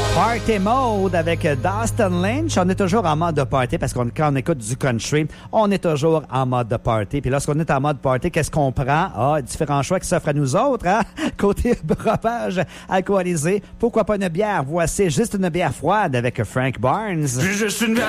Party Mode avec Dustin Lynch. On est toujours en mode de party parce que quand on écoute du country, on est toujours en mode de party. Puis lorsqu'on est en mode party, qu'est-ce qu'on prend? Différents choix qui s'offrent à nous autres, hein? Côté breuvage alcoolisé, pourquoi pas une bière? Voici juste une bière froide avec Frank Barnes. Juste une bière